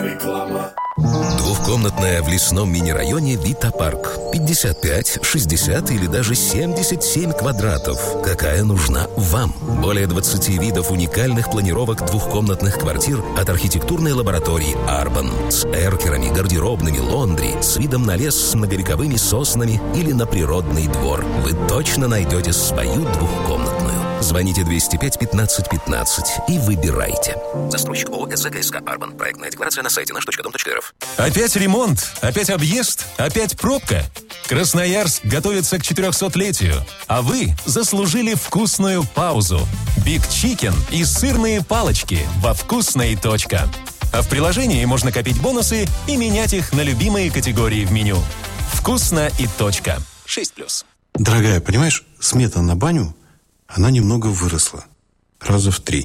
Реклама. Двухкомнатная в лесном мини-районе Вита-парк. 55, 60 или даже 77 квадратов. Какая нужна вам? Более 20 видов уникальных планировок двухкомнатных квартир от архитектурной лаборатории Арбан. С эркерами, гардеробными, лондри, с видом на лес с многовековыми соснами или на природный двор. Вы точно найдете свою двухкомнатную. Звоните 205-15-15 и выбирайте. Застройщик ООО «СЗКСК Арбан». Проектная декларация на сайте наш.дом.рф. Опять ремонт? Опять объезд? Опять пробка? Красноярск готовится к 400-летию, а вы заслужили вкусную паузу. Биг Чикен и сырные палочки во «Вкусной. Точка». А в приложении можно копить бонусы и менять их на любимые категории в меню. «Вкусно и точка». 6+. Дорогая, понимаешь, смета на баню, она немного выросла. Раза в 3.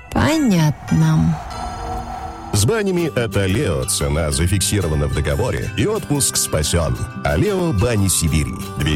Понятно. С банями от Алео цена зафиксирована в договоре и отпуск спасен. Алео Бани Сибири.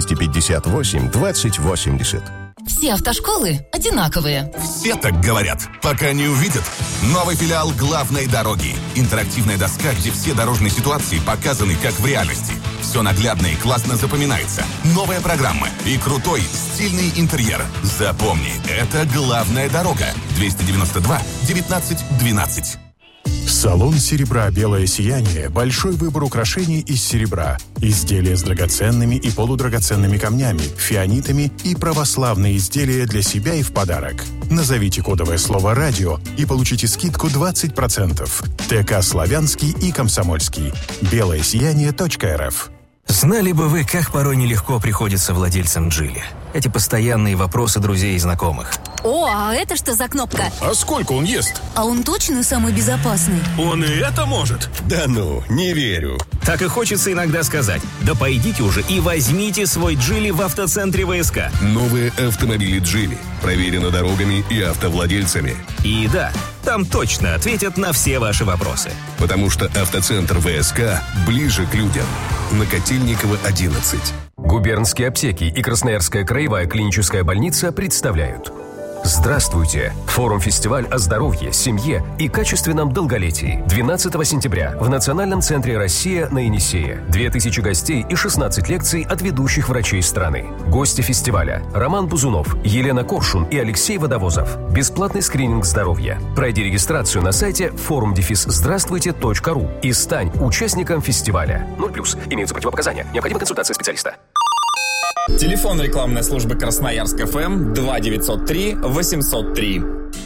258 20 80. Все автошколы одинаковые. Все так говорят, пока не увидят. Новый филиал главной дороги. Интерактивная доска, где все дорожные ситуации показаны как в реальности. Все наглядно и классно запоминается. Новая программа и крутой, стильный интерьер. Запомни, это главная дорога. 292 19 12. Салон серебра «Белое сияние» – большой выбор украшений из серебра, изделия с драгоценными и полудрагоценными камнями, фианитами и православные изделия для себя и в подарок. Назовите кодовое слово «Радио» и получите скидку 20%. ТК «Славянский» и «Комсомольский». белоесияние.рф. Знали бы вы, как порой нелегко приходится владельцам Джили. Эти постоянные вопросы друзей и знакомых. О, а это что за кнопка? А сколько он ест? А он точно самый безопасный? Он и это может? Да ну, не верю. Так и хочется иногда сказать: да пойдите уже и возьмите свой Джили в автоцентре ВСК. Новые автомобили Джили. Проверено дорогами и автовладельцами. И да, там точно ответят на все ваши вопросы. Потому что автоцентр ВСК ближе к людям. На Котельникова, 11. Губернские аптеки и Красноярская краевая клиническая больница представляют. Здравствуйте! Форум-фестиваль о здоровье, семье и качественном долголетии. 12 сентября в Национальном центре «Россия» на Енисее. 2000 гостей и 16 лекций от ведущих врачей страны. Гости фестиваля: Роман Бузунов, Елена Коршун и Алексей Водовозов. Бесплатный скрининг здоровья. Пройди регистрацию на сайте forum-здравствуйте.ру и стань участником фестиваля. 0+. Имеются противопоказания. Необходима консультация специалиста. Телефон рекламной службы Красноярск ФМ 2903 803.